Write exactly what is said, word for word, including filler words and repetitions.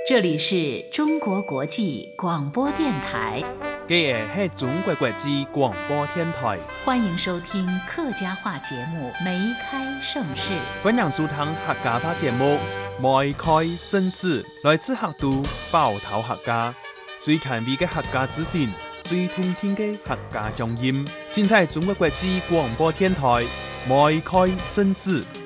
这里是中国国际广播电台。 这个是中国国际广播电台， 欢迎收听客家话节目《梅开盛世》。 欢迎收听客家话节目《梅开盛世》，来自客都包头客家，最近味嘅客家资讯，最通听嘅客家乡音，尽在中国国际广播电台《梅开盛世》。